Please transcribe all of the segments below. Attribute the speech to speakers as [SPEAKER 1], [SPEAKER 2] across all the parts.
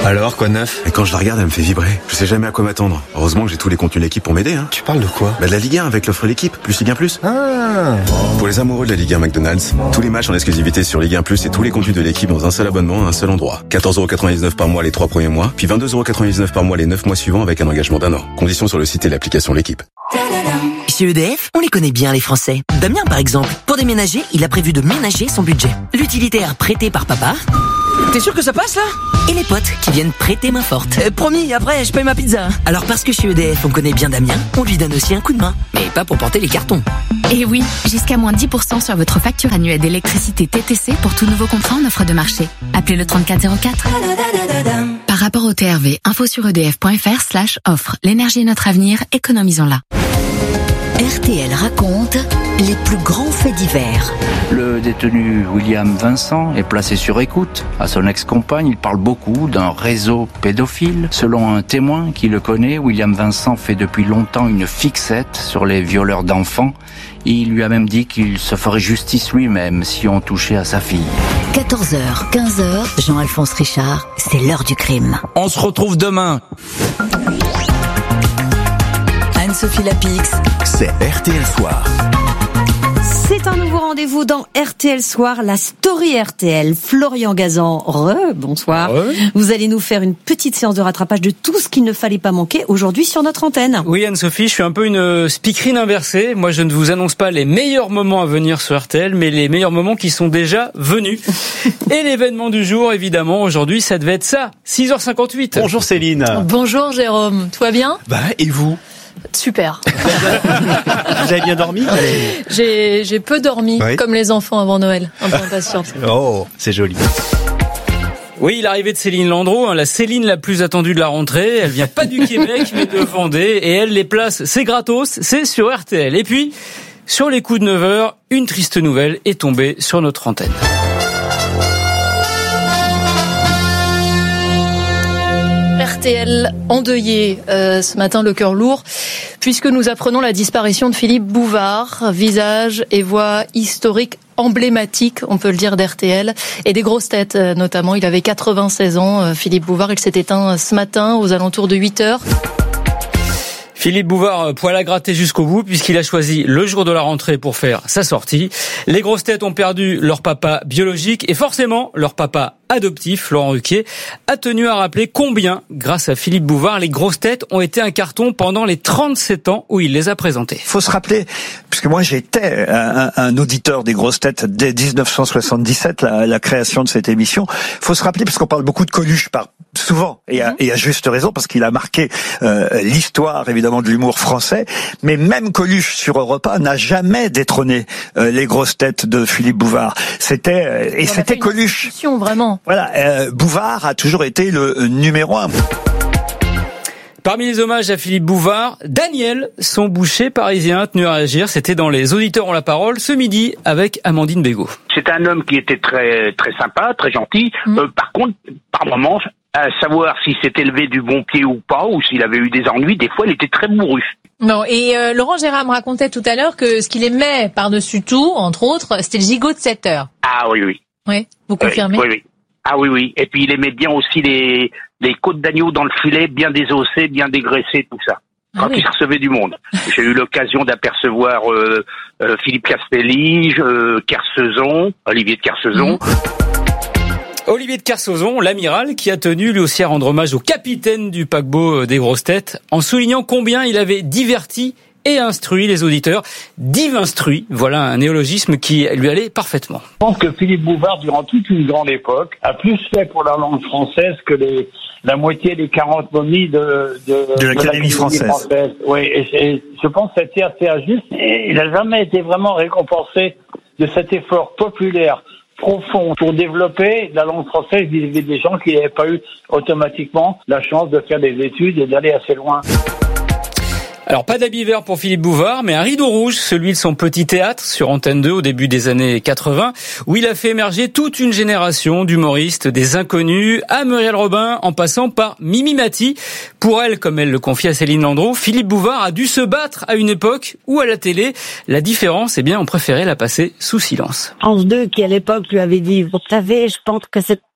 [SPEAKER 1] Alors, quoi de neuf?
[SPEAKER 2] Et quand je la regarde, elle me fait vibrer. Je sais jamais à quoi m'attendre. Heureusement que j'ai tous les contenus de l'équipe pour m'aider, hein.
[SPEAKER 1] Tu parles de quoi?
[SPEAKER 2] De la Ligue 1 avec l'offre l'équipe, plus Ligue 1 Plus.
[SPEAKER 1] Ah.
[SPEAKER 2] Pour les amoureux de la Ligue 1 McDonald's, tous les matchs en exclusivité sur Ligue 1 Plus et tous les contenus de l'équipe dans un seul abonnement à un seul endroit. 14,99€ par mois les 3 premiers mois, puis 22,99€ par mois les 9 mois suivants avec un engagement d'1 an. Conditions sur le site et l'application l'équipe.
[SPEAKER 3] Chez EDF, on les connaît bien les Français. Damien par exemple, pour déménager, il a prévu de ménager son budget. L'utilitaire prêté par papa.
[SPEAKER 4] T'es sûr que ça passe là?
[SPEAKER 3] Et les potes qui viennent prêter main forte.
[SPEAKER 4] Promis, après je paye ma pizza.
[SPEAKER 3] Alors parce que chez EDF on connaît bien Damien, on lui donne aussi un coup de main. Mais pas pour porter les cartons.
[SPEAKER 5] Et oui, jusqu'à moins 10% sur votre facture annuelle d'électricité TTC pour tout nouveau contrat en offre de marché. Appelez le 3404. Par rapport au TRV, info sur edf.fr/offre. L'énergie est notre avenir, économisons-la.
[SPEAKER 6] RTL raconte les plus grands faits divers.
[SPEAKER 7] Le détenu William Vincent est placé sur écoute. À son ex-compagne, il parle beaucoup d'un réseau pédophile. Selon un témoin qui le connaît, William Vincent fait depuis longtemps une fixette sur les violeurs d'enfants. Il lui a même dit qu'il se ferait justice lui-même si on touchait à sa fille.
[SPEAKER 6] 14h, 15h, Jean-Alphonse Richard, c'est l'heure du crime.
[SPEAKER 4] On se retrouve demain.
[SPEAKER 6] Anne-Sophie Lapix,
[SPEAKER 8] c'est RTL Soir.
[SPEAKER 9] C'est un nouveau rendez-vous dans RTL Soir, la story RTL. Florian Gazan, bonsoir. Vous allez nous faire une petite séance de rattrapage de tout ce qu'il ne fallait pas manquer aujourd'hui sur notre antenne.
[SPEAKER 10] Oui, Anne-Sophie, je suis un peu une speakerine inversée. Moi, je ne vous annonce pas les meilleurs moments à venir sur RTL, mais les meilleurs moments qui sont déjà venus. Et l'événement du jour, évidemment, aujourd'hui, ça devait être ça, 6h58.
[SPEAKER 1] Bonjour Céline.
[SPEAKER 11] Bonjour Jérôme, tout va bien?
[SPEAKER 1] Et vous?
[SPEAKER 11] Super.
[SPEAKER 1] Vous avez bien dormi?
[SPEAKER 11] J'ai peu dormi, oui. Comme les enfants avant Noël, un peu impatiente.
[SPEAKER 1] Oh, c'est joli.
[SPEAKER 10] Oui, l'arrivée de Céline Landreau, la Céline la plus attendue de la rentrée. Elle vient pas du Québec, mais de Vendée. Et elle, les places, c'est gratos, c'est sur RTL. Et puis, sur les coups de 9h, une triste nouvelle est tombée sur notre antenne.
[SPEAKER 11] RTL endeuillé ce matin, le cœur lourd, puisque nous apprenons la disparition de Philippe Bouvard, visage et voix historique emblématique, on peut le dire, d'RTL et des grosses têtes notamment. Il avait 96 ans, Philippe Bouvard. Il s'est éteint ce matin aux alentours de 8h.
[SPEAKER 10] Philippe Bouvard, poil à gratter jusqu'au bout, puisqu'il a choisi le jour de la rentrée pour faire sa sortie. Les grosses têtes ont perdu leur papa biologique et forcément leur papa adoptif, Laurent Ruquier, a tenu à rappeler combien, grâce à Philippe Bouvard, les grosses têtes ont été un carton pendant les 37 ans où il les a présentées.
[SPEAKER 12] Faut se rappeler, puisque moi j'étais un auditeur des grosses têtes dès 1977, la création de cette émission. Faut se rappeler, parce qu'on parle beaucoup de Coluche souvent, et à juste raison, parce qu'il a marqué l'histoire évidemment de l'humour français, mais même Coluche sur Europe 1 n'a jamais détrôné les grosses têtes de Philippe Bouvard. C'était Coluche.
[SPEAKER 11] Vraiment.
[SPEAKER 12] Voilà, Bouvard a toujours été le numéro 1.
[SPEAKER 10] Parmi les hommages à Philippe Bouvard, Daniel, son boucher parisien, a tenu à réagir. C'était dans Les Auditeurs ont la parole ce midi avec Amandine Bégaud.
[SPEAKER 13] C'est un homme qui était très très sympa, très gentil. Par contre, par moments, à savoir s'il s'est élevé du bon pied ou pas, ou s'il avait eu des ennuis, des fois il était très bourru.
[SPEAKER 11] Non, et Laurent Gérard me racontait tout à l'heure que ce qu'il aimait par-dessus tout, entre autres, c'était le gigot de 7 heures.
[SPEAKER 13] Ah oui, oui.
[SPEAKER 11] Oui, vous confirmez?
[SPEAKER 13] Oui. Ah oui, oui. Et puis il aimait bien aussi les côtes d'agneau dans le filet, bien désossées, bien dégraissées, tout ça. Quand il recevait du monde. J'ai eu l'occasion d'apercevoir Philippe Castelli, Olivier de Kersauzon.
[SPEAKER 10] Olivier de Kersauzon, l'amiral, qui a tenu lui aussi à rendre hommage au capitaine du paquebot des grosses têtes, en soulignant combien il avait diverti et instruit les auditeurs. Divinstruit, voilà un néologisme qui lui allait parfaitement.
[SPEAKER 14] Je pense que Philippe Bouvard, durant toute une grande époque, a plus fait pour la langue française que la moitié des 40 momies de
[SPEAKER 12] l'Académie française.
[SPEAKER 14] Oui, et je pense que c'était assez injuste. Et il n'a jamais été vraiment récompensé de cet effort populaire profond pour développer la langue française vis-à-vis des gens qui n'avaient pas eu automatiquement la chance de faire des études et d'aller assez loin.
[SPEAKER 10] Alors, pas d'habit vert pour Philippe Bouvard, mais un rideau rouge, celui de son petit théâtre sur Antenne 2 au début des années 80, où il a fait émerger toute une génération d'humoristes, des inconnus, à Muriel Robin, en passant par Mimi Mati. Pour elle, comme elle le confie à Céline Landreau, Philippe Bouvard a dû se battre à une époque où, à la télé, la différence, on préférait la passer sous silence.
[SPEAKER 15] France 2, qui à l'époque lui avait dit, vous savez, je pense que c'est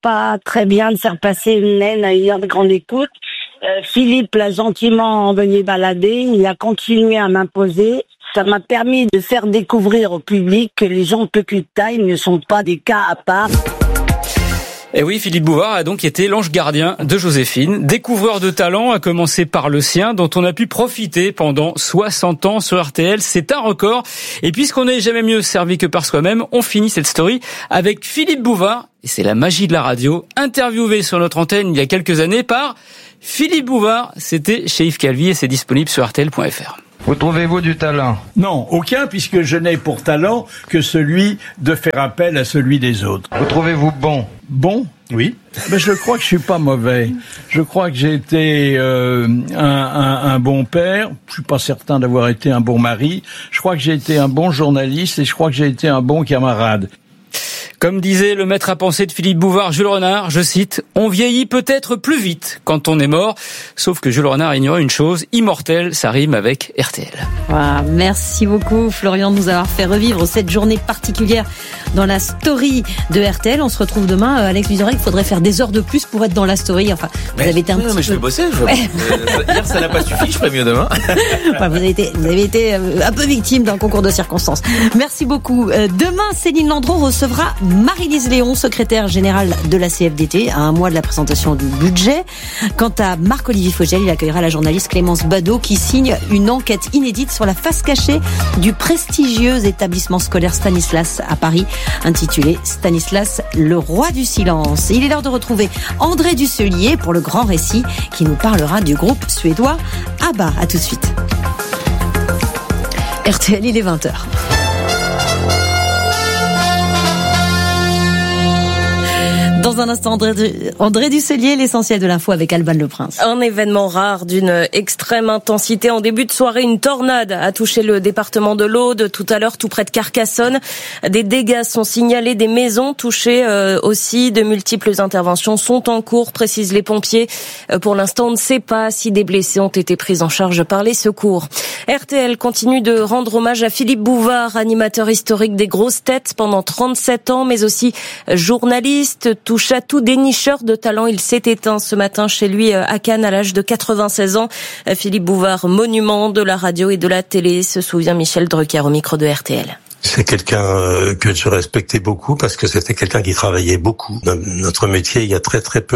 [SPEAKER 15] pas très bien de faire passer une laine à une heure de grande écoute. Philippe l'a gentiment envoyé balader, il a continué à m'imposer. Ça m'a permis de faire découvrir au public que les gens de petite taille ne sont pas des cas à part.
[SPEAKER 10] Et oui, Philippe Bouvard a donc été l'ange gardien de Joséphine, découvreur de talent, à commencer par le sien, dont on a pu profiter pendant 60 ans sur RTL. C'est un record. Et puisqu'on n'est jamais mieux servi que par soi-même, on finit cette story avec Philippe Bouvard. Et c'est la magie de la radio, interviewé sur notre antenne il y a quelques années par Philippe Bouvard. C'était chez Yves Calvi et c'est disponible sur RTL.fr.
[SPEAKER 16] Vous trouvez-vous du talent? Non, aucun, puisque je n'ai pour talent que celui de faire appel à celui des autres. Vous trouvez-vous bon? Bon? Oui. Mais je crois que je suis pas mauvais. Je crois que j'ai été un bon père. Je suis pas certain d'avoir été un bon mari. Je crois que j'ai été un bon journaliste et je crois que j'ai été un bon camarade.
[SPEAKER 10] Comme disait le maître à penser de Philippe Bouvard, Jules Renard, je cite, « On vieillit peut-être plus vite quand on est mort », sauf que Jules Renard ignorait une chose, immortel, ça rime avec RTL.
[SPEAKER 9] Wow, merci beaucoup Florian de nous avoir fait revivre cette journée particulière dans la story de RTL. On se retrouve demain. Alex Vizorek, il faudrait faire des heures de plus pour être dans la story. Enfin, vous avez été un petit peu...
[SPEAKER 1] je vais bosser. Hier, ça n'a pas suffi, je ferai mieux demain.
[SPEAKER 9] Enfin, vous avez été un peu victime d'un concours de circonstances. Merci beaucoup. Demain, Céline Landreau recevra Marie-Lise Léon, secrétaire générale de la CFDT, à un mois de la présentation du budget. Quant à Marc-Olivier Fogel, il accueillera la journaliste Clémence Badaud qui signe une enquête inédite sur la face cachée du prestigieux établissement scolaire Stanislas à Paris, intitulé Stanislas, le roi du silence. Il est l'heure de retrouver André Dusselier pour le grand récit qui nous parlera du groupe suédois ABBA. À tout de suite. RTL, il est 20h. Dans un instant, André Dusselier, l'essentiel de l'info avec Alban Le Prince.
[SPEAKER 17] Un événement rare d'une extrême intensité. En début de soirée, une tornade a touché le département de l'Aude, tout à l'heure, tout près de Carcassonne. Des dégâts sont signalés, des maisons touchées aussi. De multiples interventions sont en cours, précisent les pompiers. Pour l'instant, on ne sait pas si des blessés ont été pris en charge par les secours. RTL continue de rendre hommage à Philippe Bouvard, animateur historique des grosses têtes pendant 37 ans, mais aussi journaliste, touche à tout, dénicheur de talent. Il s'est éteint ce matin chez lui à Cannes à l'âge de 96 ans. Philippe Bouvard, monument de la radio et de la télé, se souvient Michel Drucker au micro de RTL.
[SPEAKER 18] C'est quelqu'un que je respectais beaucoup parce que c'était quelqu'un qui travaillait beaucoup. Dans notre métier, il y a très peu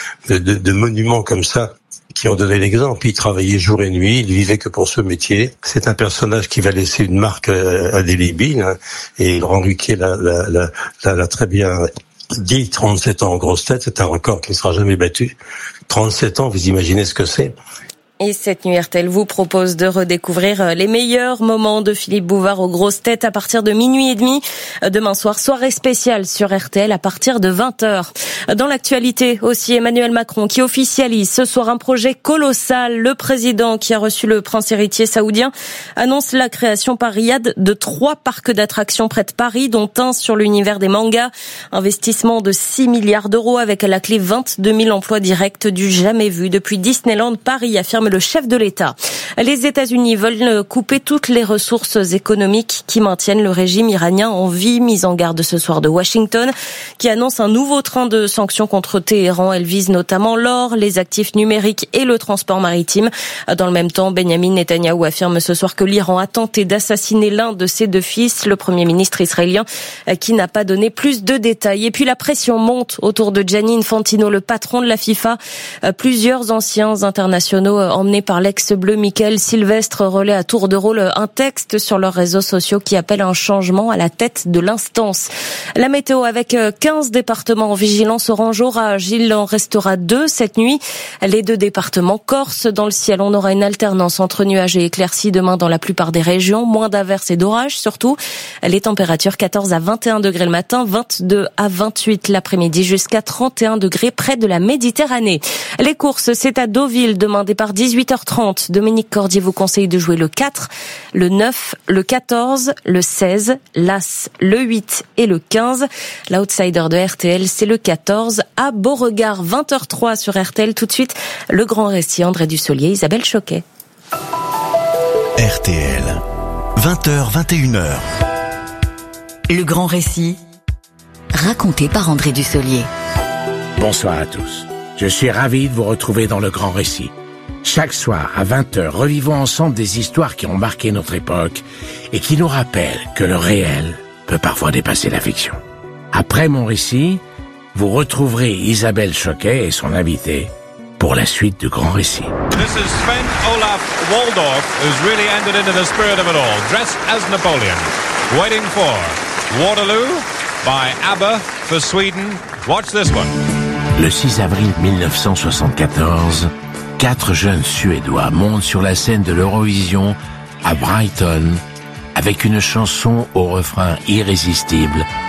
[SPEAKER 18] de monuments comme ça qui ont donné l'exemple. Il travaillait jour et nuit, il vivait que pour ce métier. C'est un personnage qui va laisser une marque indélébile, hein, et Laurent Ruquier l'a très bien dit. 37 ans en grosse tête, c'est un record qui ne sera jamais battu. 37 ans, vous imaginez ce que c'est?
[SPEAKER 17] Et cette nuit, RTL vous propose de redécouvrir les meilleurs moments de Philippe Bouvard aux grosses têtes à partir de 00h30. Demain soir, soirée spéciale sur RTL à partir de 20h. Dans l'actualité aussi, Emmanuel Macron qui officialise ce soir un projet colossal. Le président qui a reçu le prince héritier saoudien annonce la création par Riyad de 3 parcs d'attractions près de Paris, dont un sur l'univers des mangas. Investissement de 6 milliards d'euros avec à la clé 22 000 emplois directs du jamais vu depuis Disneyland Paris, affirme le chef de l'État. Les États-Unis veulent couper toutes les ressources économiques qui maintiennent le régime iranien en vie. Mise en garde ce soir de Washington, qui annonce un nouveau train de sanctions contre Téhéran. Elle vise notamment l'or, les actifs numériques et le transport maritime. Dans le même temps, Benjamin Netanyahou affirme ce soir que l'Iran a tenté d'assassiner l'un de ses 2 fils, le premier ministre israélien, qui n'a pas donné plus de détails. Et puis la pression monte autour de Gianni Infantino, le patron de la FIFA. Plusieurs anciens internationaux emmenés par l'ex-bleu Michael Sylvestre relaient à tour de rôle un texte sur leurs réseaux sociaux qui appelle un changement à la tête de l'instance. La météo avec 15 départements en vigilance orange orage. Il en restera 2 cette nuit. Les 2 départements Corse. Dans le ciel, on aura une alternance entre nuages et éclaircies demain dans la plupart des régions. Moins d'averses et d'orages surtout. Les températures 14 à 21 degrés le matin, 22 à 28 l'après-midi, jusqu'à 31 degrés près de la Méditerranée. Les courses, c'est à Deauville demain, départ 18h30. Dominique Cordier vous conseille de jouer le 4, le 9, le 14, le 16, l'As, le 8 et le 15. L'outsider de RTL, c'est le 14 à Beauregard. 20h03 sur RTL. Tout de suite, le grand récit, André Dusselier, Isabelle Choquet.
[SPEAKER 8] RTL, 20h, 21h.
[SPEAKER 6] Le grand récit, raconté par André Dusselier.
[SPEAKER 19] Bonsoir à tous. Je suis ravi de vous retrouver dans le Grand Récit. Chaque soir, à 20h, revivons ensemble des histoires qui ont marqué notre époque et qui nous rappellent que le réel peut parfois dépasser la fiction. Après mon récit, vous retrouverez Isabelle Choquet et son invité pour la suite du Grand Récit.
[SPEAKER 20] This is Sven Olaf Waldorf, who's really entered into the spirit of it all, dressed as Napoleon, waiting for Waterloo by ABBA for Sweden. Watch this one.
[SPEAKER 19] Le 6 avril 1974, 4 jeunes Suédois montent sur la scène de l'Eurovision à Brighton avec une chanson au refrain irrésistible